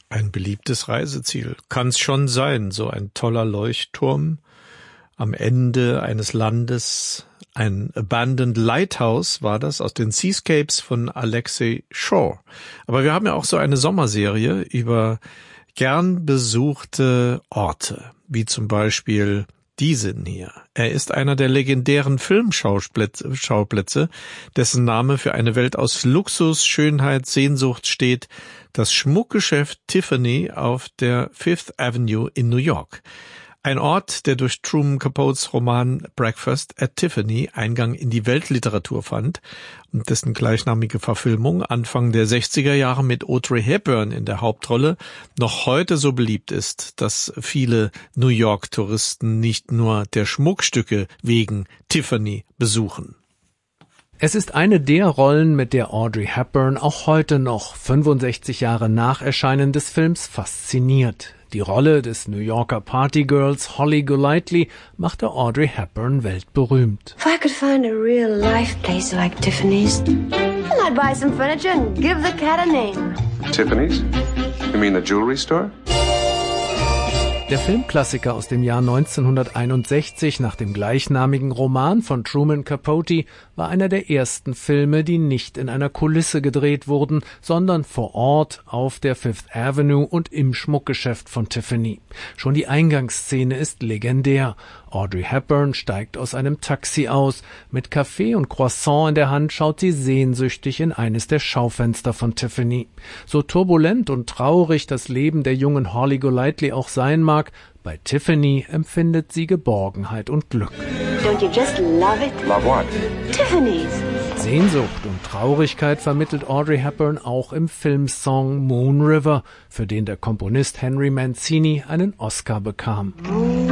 Ein beliebtes Reiseziel. Kann's schon sein, so ein toller Leuchtturm am Ende eines Landes. Ein Abandoned Lighthouse war das aus den Seascapes von Alexei Shaw. Aber wir haben ja auch so eine Sommerserie über gern besuchte Orte, wie zum Beispiel diesen hier. Er ist einer der legendären Filmschauplätze, dessen Name für eine Welt aus Luxus, Schönheit, Sehnsucht steht, das Schmuckgeschäft Tiffany auf der Fifth Avenue in New York. Ein Ort, der durch Truman Capotes Roman Breakfast at Tiffany Eingang in die Weltliteratur fand und dessen gleichnamige Verfilmung Anfang der 60er Jahre mit Audrey Hepburn in der Hauptrolle noch heute so beliebt ist, dass viele New York-Touristen nicht nur der Schmuckstücke wegen Tiffany besuchen. Es ist eine der Rollen, mit der Audrey Hepburn auch heute noch, 65 Jahre nach Erscheinen des Films, fasziniert. Die Rolle des New Yorker Partygirls Holly Golightly machte Audrey Hepburn weltberühmt. If I could find a real-life place like Tiffany's, I'd buy some furniture and give the cat a name. Tiffany's? You mean the jewelry store? Der Filmklassiker aus dem Jahr 1961 nach dem gleichnamigen Roman von Truman Capote war einer der ersten Filme, die nicht in einer Kulisse gedreht wurden, sondern vor Ort auf der Fifth Avenue und im Schmuckgeschäft von Tiffany. Schon die Eingangsszene ist legendär. Audrey Hepburn steigt aus einem Taxi aus. Mit Kaffee und Croissant in der Hand schaut sie sehnsüchtig in eines der Schaufenster von Tiffany. So turbulent und traurig das Leben der jungen Holly Golightly auch sein mag, bei Tiffany empfindet sie Geborgenheit und Glück. Don't you just love it? Love what? Tiffany's. Sehnsucht und Traurigkeit vermittelt Audrey Hepburn auch im Filmsong Moon River, für den der Komponist Henry Mancini einen Oscar bekam.